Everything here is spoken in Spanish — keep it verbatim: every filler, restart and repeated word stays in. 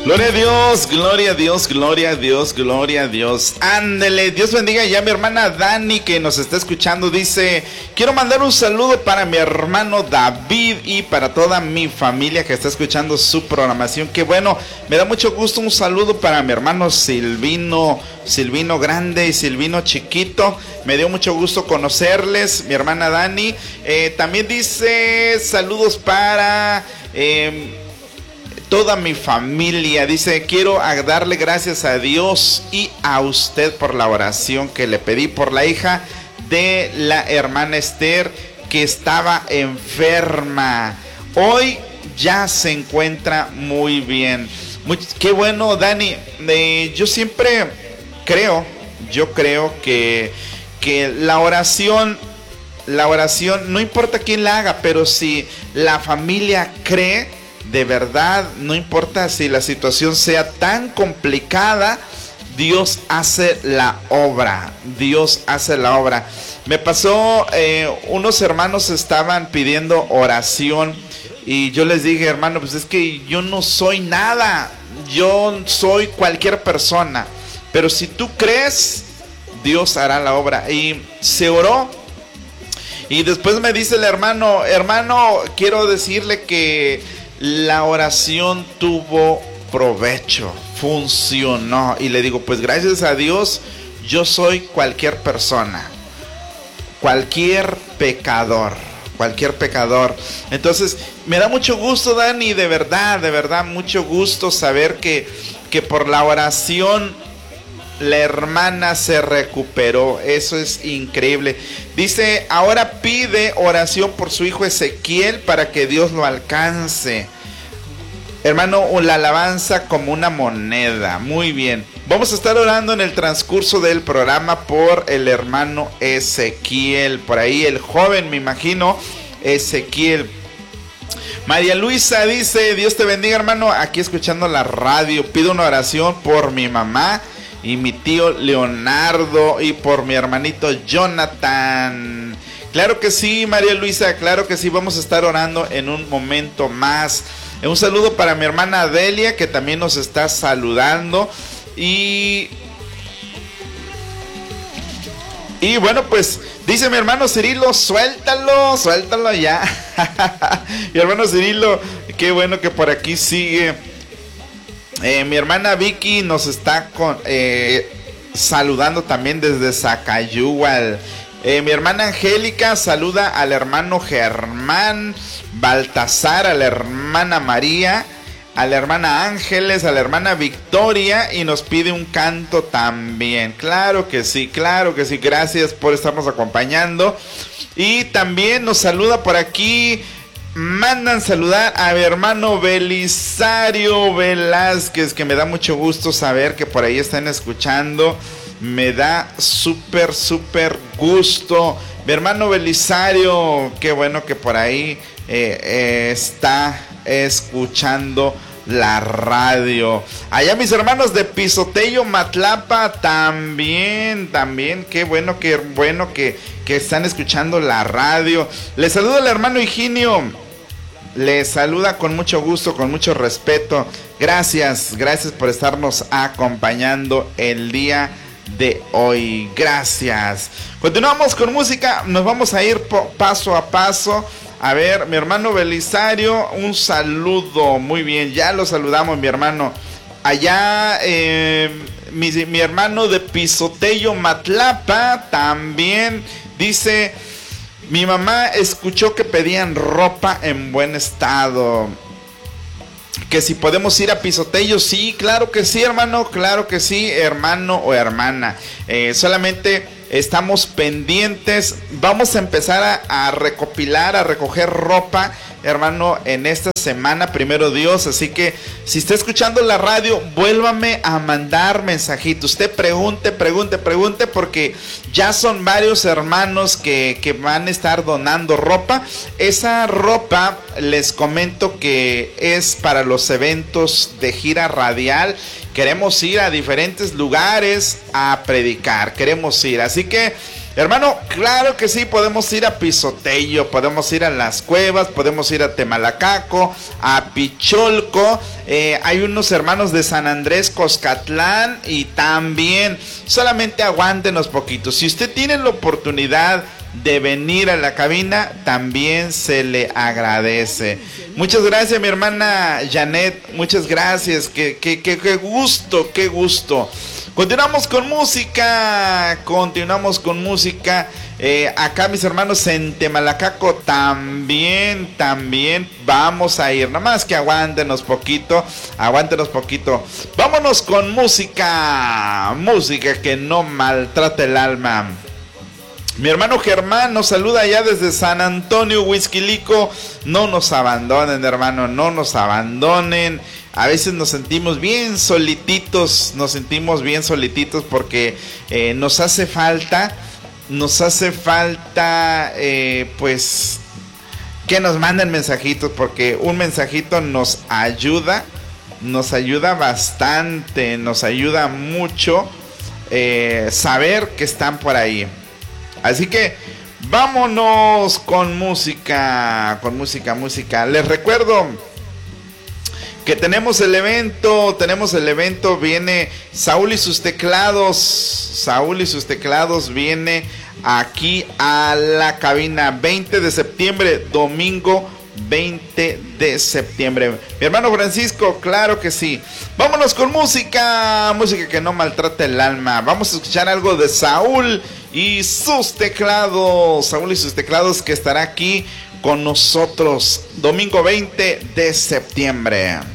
Gloria a Dios, gloria a Dios, gloria a Dios, gloria a Dios. Ándele, Dios bendiga ya a mi hermana Dani que nos está escuchando. Dice, quiero mandar un saludo para mi hermano David y para toda mi familia que está escuchando su programación. Qué bueno, me da mucho gusto. Un saludo para mi hermano Silvino, Silvino grande y Silvino chiquito. Me dio mucho gusto conocerles, mi hermana Dani. Eh, también dice, saludos para... Eh, toda mi familia. Dice, quiero darle gracias a Dios y a usted por la oración que le pedí por la hija de la hermana Esther que estaba enferma. Hoy ya se encuentra muy bien. Muy, qué bueno, Dani. Eh, yo siempre creo, yo creo que, que la oración, la oración, no importa quién la haga, pero si la familia cree, de verdad, no importa si la situación sea tan complicada, Dios hace la obra, Dios hace la obra. Me pasó, eh, unos hermanos estaban pidiendo oración y yo les dije, hermano, pues es que yo no soy nada, yo soy cualquier persona, pero si tú crees, Dios hará la obra. Y se oró y después me dice el hermano, hermano, quiero decirle que la oración tuvo provecho, funcionó. Y le digo, pues gracias a Dios, yo soy cualquier persona, cualquier pecador, cualquier pecador. Entonces, me da mucho gusto, Dani, de verdad, de verdad, mucho gusto saber que, que por la oración la hermana se recuperó. Eso es increíble. Dice, ahora pide oración por su hijo Ezequiel para que Dios lo alcance. Hermano, la alabanza como una moneda. Muy bien. Vamos a estar orando en el transcurso del programa por el hermano Ezequiel. Por ahí el joven, me imagino, Ezequiel. María Luisa dice, Dios te bendiga, hermano. Aquí escuchando la radio. Pido una oración por mi mamá y mi tío Leonardo y por mi hermanito Jonathan. Claro que sí, María Luisa, claro que sí. Vamos a estar orando en un momento más. Un saludo para mi hermana Adelia, que también nos está saludando. Y... Y bueno, pues dice mi hermano Cirilo, suéltalo, suéltalo ya. Mi hermano Cirilo, qué bueno que por aquí sigue. Eh, mi hermana Vicky nos está con, eh, saludando también desde Zacayúbal. Eh, mi hermana Angélica saluda al hermano Germán Baltasar, a la hermana María, a la hermana Ángeles, a la hermana Victoria y nos pide un canto también. Claro que sí, claro que sí. Gracias por estarnos acompañando. Y también nos saluda por aquí. Mandan saludar a mi hermano Belisario Velázquez, que me da mucho gusto saber que por ahí están escuchando. Me da súper, súper gusto. Mi hermano Belisario, qué bueno que por ahí eh, eh, está escuchando la radio. Allá mis hermanos de Pisotello, Matlapa, también, también, qué bueno, qué bueno que, que están escuchando la radio. Les saluda el hermano Higinio. Les saluda con mucho gusto, con mucho respeto. Gracias, gracias por estarnos acompañando el día de hoy. Gracias. Continuamos con música. Nos vamos a ir paso a paso. A ver, mi hermano Belisario, un saludo. Muy bien, ya lo saludamos, mi hermano. Allá, eh, mi, mi hermano de Pisotello, Matlapa, también dice: mi mamá escuchó que pedían ropa en buen estado. Que si podemos ir a Pisotello. Sí, claro que sí, hermano. Claro que sí, hermano o hermana. Eh, solamente estamos pendientes. Vamos a empezar a, a recopilar, a recoger ropa, hermano, en esta semana, primero Dios. Así que si está escuchando la radio, vuélvame a mandar mensajito. Usted pregunte, pregunte, pregunte, porque ya son varios hermanos que, que van a estar donando ropa. Esa ropa, les comento que es para los eventos de gira radial. Queremos ir a diferentes lugares a predicar, queremos ir. Así que Hermano, claro que sí, podemos ir a Pisotello, podemos ir a Las Cuevas, podemos ir a Temalacaco, a Picholco, eh, hay unos hermanos de San Andrés, Coscatlán, y también, solamente aguántenos poquito. Si usted tiene la oportunidad de venir a la cabina, también se le agradece. Muchas gracias, mi hermana Janet, muchas gracias, qué, qué, qué, qué gusto, qué gusto. Continuamos con música, continuamos con música. Eh, acá mis hermanos en Temalacaco también, también vamos a ir. Nada más que aguántenos poquito, aguántenos poquito. Vámonos con música, música que no maltrate el alma. Mi hermano Germán nos saluda allá desde San Antonio, Huixquilico. No nos abandonen, hermano, no nos abandonen. A veces nos sentimos bien solititos, nos sentimos bien solititos porque eh, nos hace falta, nos hace falta, eh, pues, que nos manden mensajitos, porque un mensajito nos ayuda, nos ayuda bastante, nos ayuda mucho eh, saber que están por ahí. Así que vámonos con música, con música, música. Les recuerdo que tenemos el evento, tenemos el evento, viene Saúl y sus teclados, Saúl y sus teclados viene aquí a la cabina, veinte de septiembre, domingo veinte de septiembre. Mi hermano Francisco, claro que sí. Vámonos con música, música que no maltrata el alma. Vamos a escuchar algo de Saúl y sus teclados, Saúl y sus teclados, que estará aquí con nosotros domingo veinte de septiembre.